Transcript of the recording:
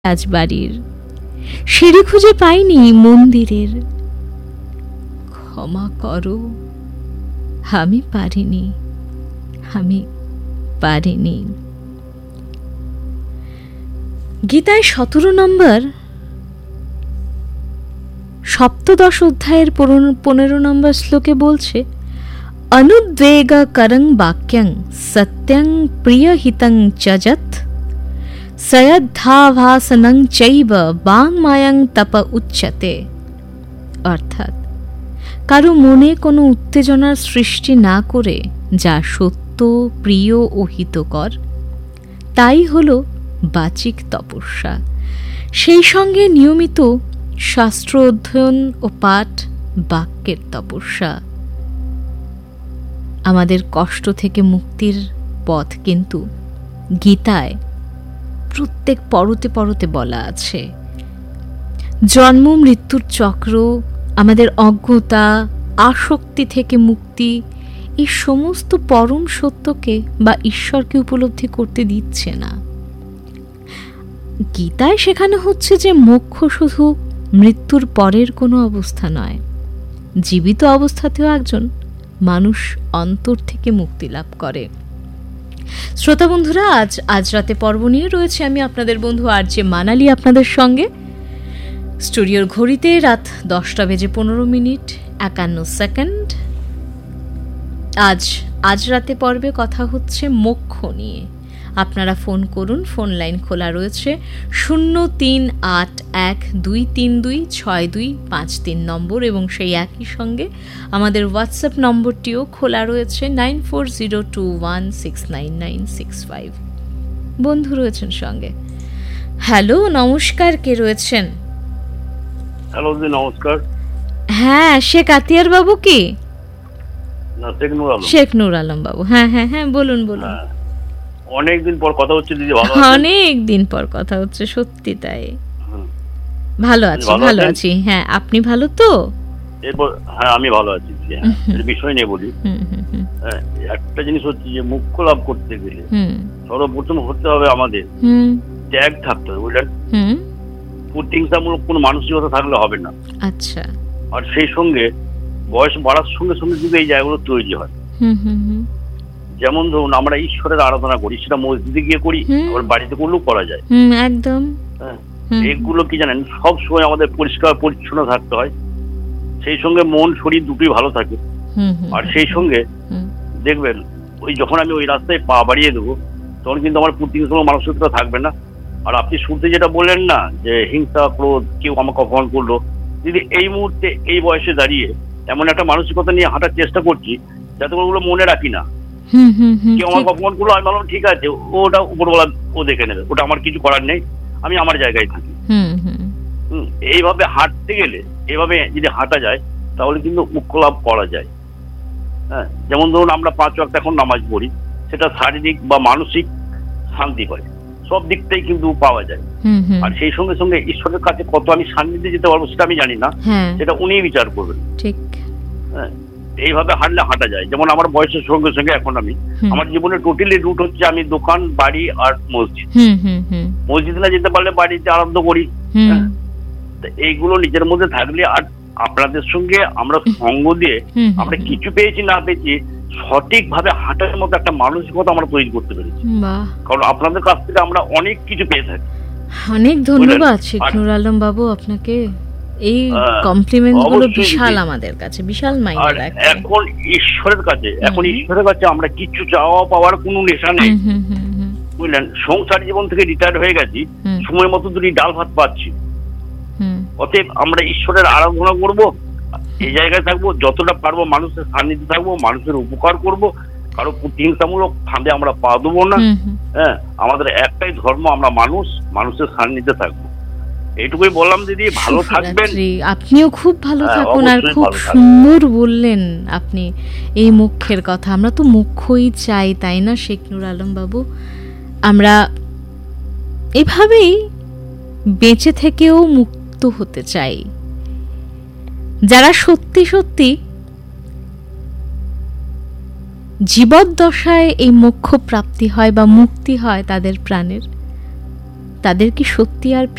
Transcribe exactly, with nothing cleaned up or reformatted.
রাজবাড়ির, সিঁড়ি খুঁজে পাইনি মন্দিরের। ক্ষমা করো, আমি পারিনি, আমি পারিনি। গীতায় সতেরো নম্বর সপ্তদশ অধ্যায়ের পনেরো নম্বর শ্লোকে বলছে, অনুদ্বেগ করং বাক্যং সত্যং প্রিয়হিতং চজত সয়দ্ধাভাসনং চৈব বাংমায়ং তপ উচ্যতে। অর্থাৎ কারো মনে কোনো উত্তেজনার সৃষ্টি না করে যা সত্য, প্রিয় ও হিতকর, তাই হল বাচিক তপস্যা। সেই সঙ্গে নিয়মিত শাস্ত্র অধ্যয়ন ও পাঠ বাক্যের তপস্যা। আমাদের কষ্ট থেকে মুক্তির পথ কিন্তু গীতায় প্রত্যেক পরতে পরতে বলা আছে। জন্ম মৃত্যুর চক্র, আমাদের অজ্ঞতা, আসক্তি থেকে মুক্তি, এই সমস্ত পরম সত্যকে বা ঈশ্বরকে উপলব্ধি করতে দিচ্ছে না। গীতায় শেখানো হচ্ছে যে মোক্ষ শুধু মৃত্যুর পরের কোনো অবস্থা নয়, জীবিত অবস্থাতেও একজন মানুষ অন্তর থেকে মুক্তি লাভ করে। শ্রোতা বন্ধুরা, আজ আজ রাতে পর্ব নিয়ে রয়েছে আমি আপনাদের বন্ধু আর জে মানালি আপনাদের সঙ্গে। স্টুডিওর ঘড়িতে রাত দশটা বেজে পনেরো মিনিট একান্ন সেকেন্ড। আজ আজ রাতে পর্বে কথা হচ্ছে মোক্ষ নিয়ে। আপনারা ফোন করুন, ফোন লাইন খোলা রয়েছে শূন্য তিন আট এক দুই তিন দুই ছয় দুই পাঁচ তিন নম্বর, এবং সেই একই সঙ্গে আমাদের হোয়াটসঅ্যাপ নম্বরটিও খোলা রয়েছে nine four zero two one six nine nine six five. বন্ধু রয়েছেন সঙ্গে। হ্যালো, নমস্কার, কে রয়েছেন? হ্যালো জি, নমস্কার। হ্যাঁ, শেখ আতিয়ার বাবু কি? না, শেখ নূর আলম। শেখ নূর আলম বাবু, হ্যাঁ হ্যাঁ হ্যাঁ, বলুন বলুন। অনেকদিন পর কথা হচ্ছে দিদি, ভালো আছেন? অনেক দিন পর কথা হচ্ছে, সত্যি তাই। ভালো আছি, ভালো আছি। হ্যাঁ, আপনি ভালো তো? এরপর হ্যাঁ, আমি ভালো আছি। এর বিষয় নিয়ে বলি। একটা জিনিস হচ্ছে যে মুক্তি লাভ করতে গেলে সর্বপ্রথম হতে হবে আমাদের ত্যাগ থাকতে হবে, বুঝলেন? প্রতিহিংসামূলক কোনো মানসিকতা থাকলে হবে না। আচ্ছা। আর সেই সঙ্গে বয়স বাড়ার সঙ্গে সঙ্গে কিন্তু এই জায়গাগুলো তৈরি হয়। যেমন ধরুন, আমরা ঈশ্বরের আরাধনা করি, সেটা মসজিদে গিয়ে করি, আবার বাড়িতে করলেও করা যায়। একদম। এগুলো কি জানেন, সব সময় আমাদের পরিষ্কার পরিচ্ছন্ন থাকতে হয়। সেই সঙ্গে মন শরীর দুটোই ভালো থাকে। আর সেই সঙ্গে দেখবেন, ওই যখন আমি ওই রাস্তায় পা বাড়িয়ে দেবো, তখন কিন্তু আমার প্রতিহিংসা মানসিকতা থাকবে না। আর আপনি শুনতে যেটা বললেন না, যে হিংসা, ক্রোধ, কেউ আমাকে অপমান করলো, যদি এই মুহূর্তে এই বয়সে দাঁড়িয়ে এমন একটা মানসিকতা নিয়ে হাঁটার চেষ্টা করছি, যাতে ওগুলো মনে রাখি না। কেউ আমাকে অপমান করলো, আমি বললাম ঠিক আছে, ওটা উপরওয়ালা ও দেখে নেবে, ওটা আমার কিছু করার নেই, আমি আমার জায়গায় থাকি। এইভাবে হাঁটতে গেলে, এইভাবে যদি হাঁটা যায়, তাহলে কিন্তু মুক্তি লাভ করা যায়। হ্যাঁ, যেমন ধরুন আমরা পাঁচ ওয়াক্ত এখন নামাজ পড়ি, সেটা শারীরিক বা মানসিক শান্তি করে, সব দিকটাই কিন্তু পাওয়া যায়। আর সেই সঙ্গে সঙ্গে ঈশ্বরের কাছে কত আমি সান্নিধ্যে যেতে পারবো সেটা আমি জানি না, সেটা উনিই বিচার করবেন। ঠিক। হ্যাঁ, এইভাবে হাঁটলে হাঁটা যায়। যেমন আমার বয়সের সঙ্গে সঙ্গে এখন আমি, আমার জীবনে টোটালি রুট হচ্ছে আমি দোকান, বাড়ি আর মসজিদ। মসজিদ না যেতে পারলে বাড়িতে আরম্ভ করি। এইগুলো নিজের মধ্যে থাকলে, আর আপনাদের সঙ্গে আমরা সঙ্গ দিয়ে আমরা কিছু পেয়েছি না পেয়েছি, সঠিক ভাবে হাঁটার মতো একটা মানসিকতা আমরা তৈরি করতে পেরেছি। কারণ আপনাদের কাছ থেকে আমরা অনেক কিছু পেয়ে থাকি। অনেক ধন্যবাদ শেখ নূর আলম বাবু আপনাকে। এই কমপ্লিমেন্ট গুলো বিশাল আমাদের কাছে, বিশাল মাইনে রাখে। এখন ঈশ্বরের কাছে, এখন ঈশ্বরের কাছে আমরা কিছু চাওয়া পাওয়ার কোনো নেশা নেই, বুঝলেন? সংসার জীবন থেকে রিটায়ার হয়ে গেছি, সময় মতো দুটি ডাল ভাত পাচ্ছি। অতএব আমরা ঈশ্বরের আরাধনা করব, এই জায়গায় থাকবো, যতটা পারবো মানুষের সান্নিধ্যে থাকবো, মানুষের উপকার করব, কারো প্রতিহিংসামূলক ফাঁদে আমরা পা দেবো না। হ্যাঁ, আমাদের একটাই ধর্ম, আমরা মানুষ, মানুষের সান্নিধ্যে থাকবো। এইটুকুই বললাম দিদি, ভালো থাকবেন। আপনিও খুব ভালো থাকুন। আর খুব সুন্দর বললেন আপনি এই মুখ্যের কথা। আমরা তো মুখ্যই চাই, তাই না শেখ নূর আলম বাবু? আমরা এভাবেই বেঁচে থেকেও মুক্ত হতে চাই। যারা সত্যি সত্যি জীবদ্দশায় এই মোক্ষ প্রাপ্তি হয় বা মুক্তি হয় তাদের প্রাণের, তাদের কি সত্যি আর